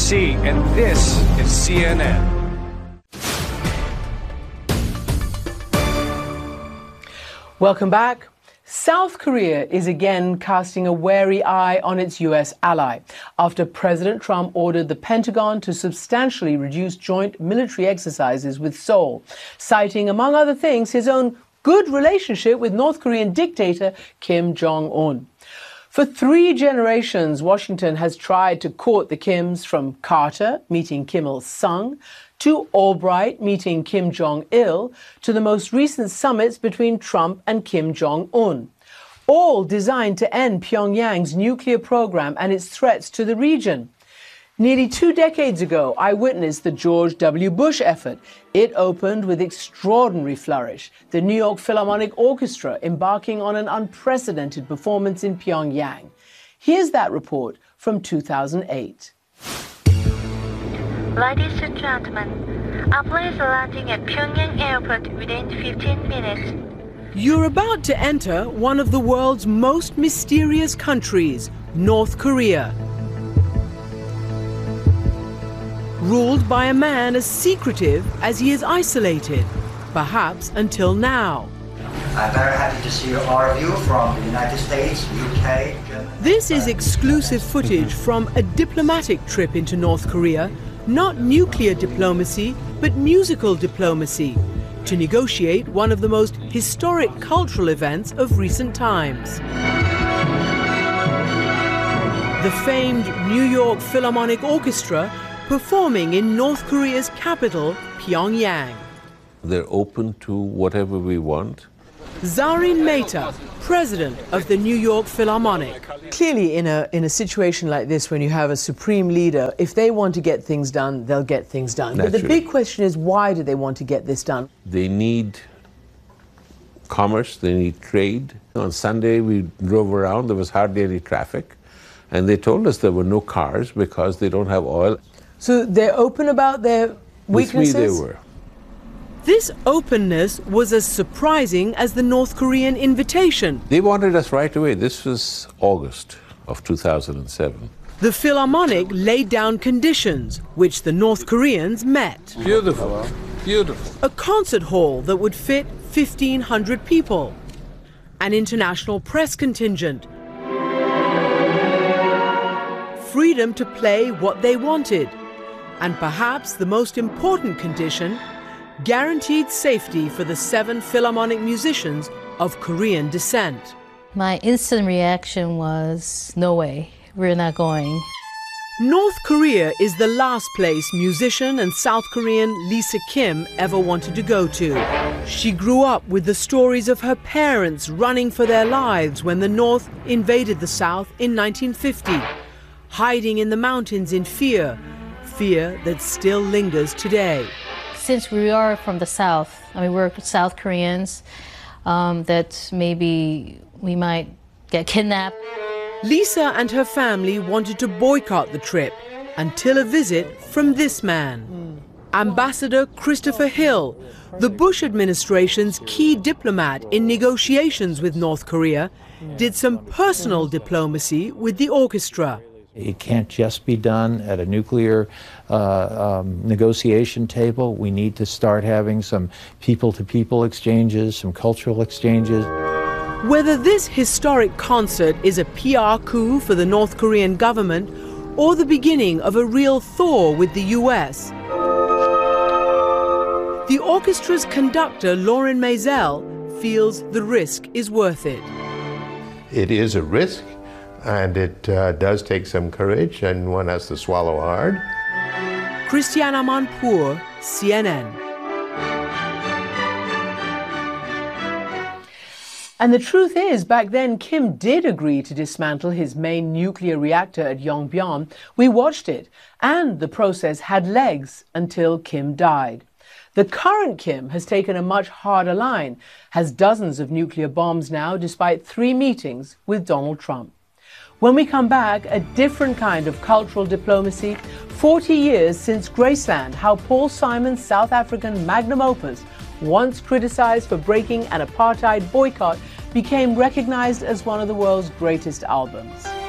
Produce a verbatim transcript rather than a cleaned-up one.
C, and this is C N N. Welcome back. South Korea is again casting a wary eye on its U S ally after President Trump ordered the Pentagon to substantially reduce joint military exercises with Seoul, citing, among other things, his own good relationship with North Korean dictator Kim Jong-un. For three generations, Washington has tried to court the Kims, from Carter meeting Kim Il-sung to Albright meeting Kim Jong-il to the most recent summits between Trump and Kim Jong-un, all designed to end Pyongyang's nuclear program and its threats to the region. Nearly two decades ago, I witnessed the George W. Bush effort. It opened with extraordinary flourish, the New York Philharmonic Orchestra embarking on an unprecedented performance in Pyongyang. Here's that report from two thousand eight. Ladies and gentlemen, our planes are landing at Pyongyang Airport within fifteen minutes. You're about to enter one of the world's most mysterious countries, North Korea. Ruled by a man as secretive as he is isolated, perhaps until now. I'm very happy to see all of you from the United States, U K, Germany. This is exclusive footage from a diplomatic trip into North Korea, not nuclear diplomacy, but musical diplomacy, to negotiate one of the most historic cultural events of recent times. The famed New York Philharmonic Orchestra performing in North Korea's capital, Pyongyang. They're open to whatever we want. Zarin Mehta, president of the New York Philharmonic. Clearly, in a, in a situation like this, when you have a supreme leader, if they want to get things done, they'll get things done. Naturally. But the big question is, why do they want to get this done? They need commerce, they need trade. On Sunday, we drove around, there was hardly any traffic. And they told us there were no cars because they don't have oil. So they're open about their weaknesses? With me, they were. This openness was as surprising as the North Korean invitation. They wanted us right away. This was August of two thousand seven. The Philharmonic laid down conditions, which the North Koreans met. Beautiful, beautiful. A concert hall that would fit fifteen hundred people. An international press contingent. Freedom to play what they wanted. And perhaps the most important condition, guaranteed safety for the seven Philharmonic musicians of Korean descent. My instant reaction was, no way, we're not going. North Korea is the last place musician and South Korean Lisa Kim ever wanted to go to. She grew up with the stories of her parents running for their lives when the North invaded the South in nineteen fifty, hiding in the mountains in fear, fear that still lingers today. Since we are from the South, I mean, we're South Koreans, um, that maybe we might get kidnapped. Lisa and her family wanted to boycott the trip until a visit from this man. Mm. Ambassador Christopher Hill, the Bush administration's key diplomat in negotiations with North Korea, did some personal diplomacy with the orchestra. It can't just be done at a nuclear uh, um, negotiation table. We need to start having some people-to-people exchanges, some cultural exchanges. Whether this historic concert is a P R coup for the North Korean government or the beginning of a real thaw with the U S, the orchestra's conductor, Loren Maisel, feels the risk is worth it. It is a risk. And it uh, does take some courage, and one has to swallow hard. Christiana Manpour, C N N. And the truth is, back then, Kim did agree to dismantle his main nuclear reactor at Yongbyon. We watched it, and the process had legs until Kim died. The current Kim has taken a much harder line, has dozens of nuclear bombs now, despite three meetings with Donald Trump. When we come back, a different kind of cultural diplomacy, forty years since Graceland, how Paul Simon's South African magnum opus, once criticized for breaking an apartheid boycott, became recognized as one of the world's greatest albums.